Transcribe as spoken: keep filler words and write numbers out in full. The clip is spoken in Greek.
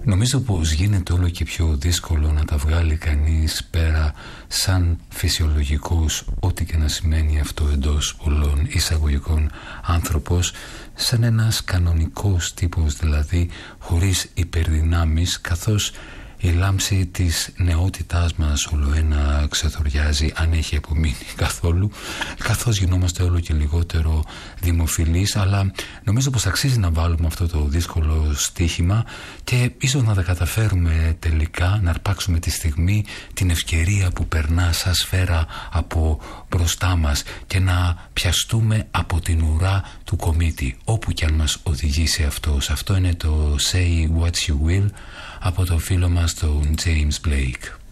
Νομίζω πως γίνεται όλο και πιο δύσκολο να τα βγάλει κανείς πέρα σαν φυσιολογικός, ό,τι και να σημαίνει αυτό εντός πολλών εισαγωγικών, άνθρωπος, σαν ένας κανονικός τύπος, δηλαδή χωρίς υπερδυνάμεις, καθώς η λάμψη της νεότητάς μας όλο ένα ξεθοριάζει, αν έχει απομείνει καθόλου, καθώς γινόμαστε όλο και λιγότερο δημοφιλείς. Αλλά νομίζω πως αξίζει να βάλουμε αυτό το δύσκολο στοίχημα και ίσως να τα καταφέρουμε τελικά, να αρπάξουμε τη στιγμή, την ευκαιρία που περνά σαν σφαίρα από μπροστά μας και να πιαστούμε από την ουρά του κομίτη, όπου κι αν μας οδηγήσει αυτός. Αυτό είναι το Say What You Will από το φίλο μας τον James Blake.